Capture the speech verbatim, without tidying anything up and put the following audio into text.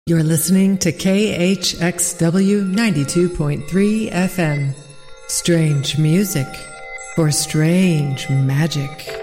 You're listening to K H X W ninety-two point three F M. Strange music for strange magic.